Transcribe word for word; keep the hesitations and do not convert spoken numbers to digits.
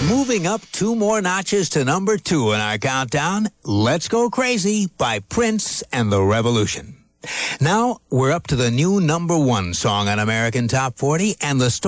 Moving up two more notches to number two in our countdown, Let's Go Crazy by Prince and the Revolution. Now, we're up to the new number one song on American Top forty and the story